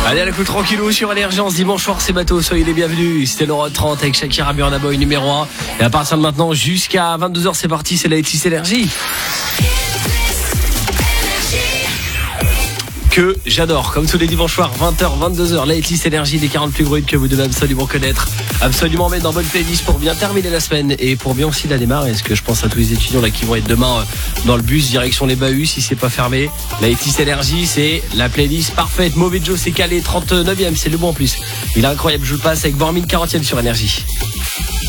Allez, à la coup tranquillou sur Énergence, dimanche soir, c'est bateau, soyez les bienvenus. C'était l'Euro 30 avec Shakira, Burna Boy numéro 1. Et à partir de maintenant, jusqu'à 22h, c'est parti, c'est la Etis Énergie. Que j'adore, comme tous les dimanches soirs, 20h, 22h, la Etis Énergie, les 40 plus gros hits que vous devez absolument connaître, absolument mettre dans bonne playlist pour bien terminer la semaine et pour bien aussi la démarrer. Est-ce que je pense à tous les étudiants là qui vont être demain dans le bus direction les Bahuts si c'est pas fermé. La Etis Énergie, c'est la playlist parfaite. Mauvais Joe, c'est calé, 39e, c'est le bon en plus. Il est incroyable, je le passe avec Bormin 40e sur Énergie.